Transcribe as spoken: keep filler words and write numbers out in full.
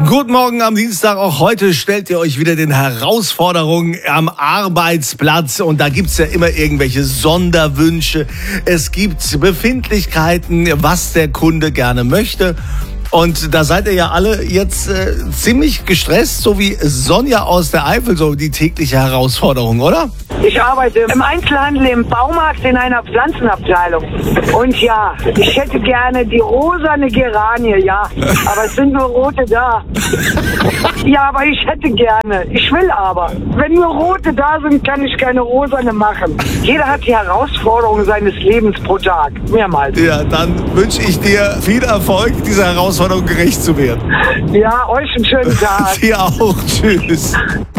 Guten Morgen am Dienstag. Auch heute stellt ihr euch wieder den Herausforderungen am Arbeitsplatz. Und da gibt's ja immer irgendwelche Sonderwünsche. Es gibt Befindlichkeiten, was der Kunde gerne möchte. Und da seid ihr ja alle jetzt äh, ziemlich gestresst, so wie Sonja aus der Eifel, so die tägliche Herausforderung, oder? Ich arbeite im Einzelhandel, im Baumarkt, in einer Pflanzenabteilung. Und ja, ich hätte gerne die rosane Geranie, ja. Aber es sind nur rote da. Ja, aber ich hätte gerne. Ich will aber. Wenn nur rote da sind, kann ich keine rosane machen. Jeder hat die Herausforderung seines Lebens pro Tag. Mehrmals. Ja, dann wünsche ich dir viel Erfolg, dieser Herausforderung gerecht zu werden. Ja, euch einen schönen Tag. Dir auch. Tschüss.